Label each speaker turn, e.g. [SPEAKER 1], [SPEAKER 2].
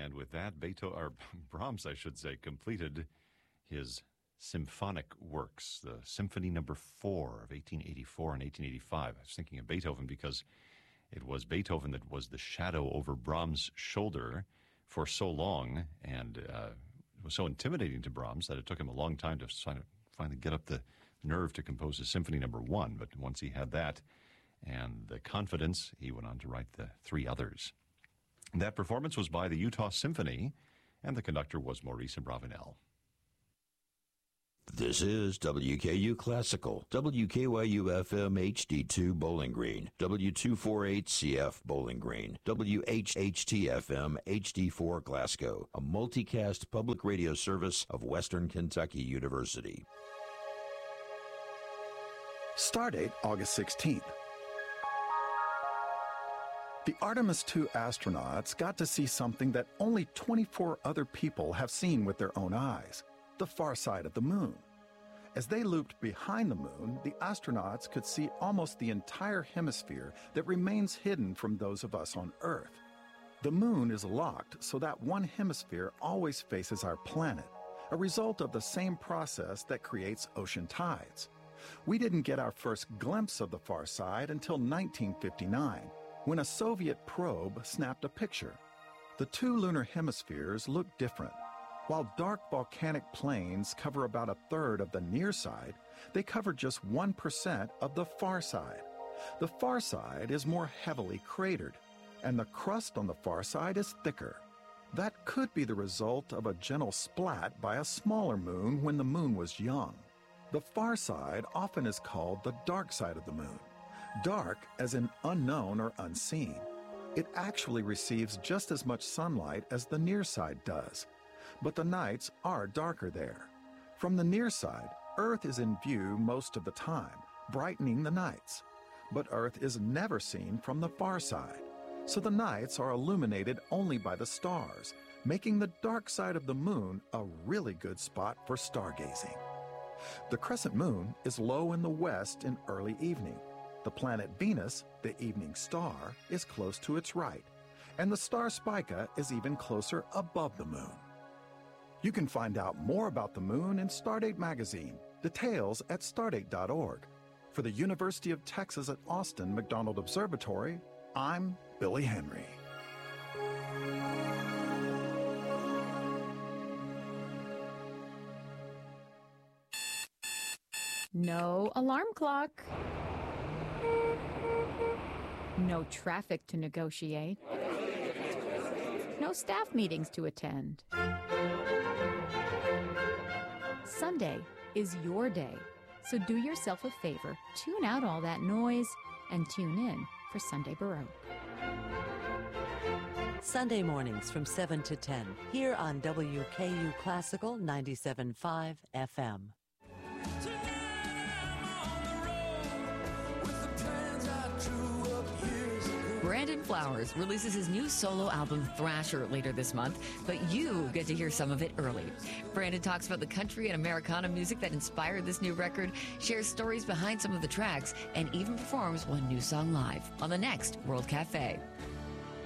[SPEAKER 1] And with that, Beethoven, or Brahms, I should say, completed his symphonic works, the Symphony No. 4 of 1884 and 1885. I was thinking of Beethoven because it was Beethoven that was the shadow over Brahms' shoulder for so long, and it was so intimidating to Brahms that it took him a long time to finally get up the nerve to compose his Symphony No. 1. But once he had that and the confidence, he went on to write the three others. That performance was by the Utah Symphony, and the conductor was Maurice Abravanel.
[SPEAKER 2] This is WKU Classical, WKYU-FM HD2 Bowling Green, W248CF Bowling Green, WHHT-FM HD4 Glasgow, a multicast public radio service of Western Kentucky University.
[SPEAKER 3] Stardate August 16th. The Artemis II astronauts got to see something that only 24 other people have seen with their own eyes. The far side of the moon. As they looped behind the moon, the astronauts could see almost the entire hemisphere that remains hidden from those of us on Earth. The moon is locked so that one hemisphere always faces our planet, a result of the same process that creates ocean tides. We didn't get our first glimpse of the far side until 1959, when a Soviet probe snapped a picture. The two lunar hemispheres look different. While dark volcanic plains cover about a third of the near side, they cover just 1% of the far side. The far side is more heavily cratered, and the crust on the far side is thicker. That could be the result of a gentle splat by a smaller moon when the moon was young. The far side often is called the dark side of the moon. Dark as in unknown or unseen. It actually receives just as much sunlight as the near side does. But the nights are darker there. From the near side, Earth is in view most of the time, brightening the nights. But Earth is never seen from the far side, so the nights are illuminated only by the stars, making the dark side of the moon a really good spot for stargazing. The crescent moon is low in the west in early evening. The planet Venus, the evening star, is close to its right, and the star Spica is even closer above the moon. You can find out more about the moon in Stardate magazine. Details at stardate.org. For the University of Texas at Austin McDonald Observatory, I'm Billy Henry.
[SPEAKER 4] No alarm clock. No traffic to negotiate. No staff meetings to attend. Sunday is your day, so do yourself a favor, tune out all that noise, and tune in for Sunday Baroque.
[SPEAKER 5] Sunday mornings from 7 to 10, here on WKU Classical 97.5 FM.
[SPEAKER 6] Brandon Flowers releases his new solo album, Thrasher, later this month, but you get to hear some of it early. Brandon talks about the country and Americana music that inspired this new record, shares stories behind some of the tracks, and even performs one new song live on the next World Cafe.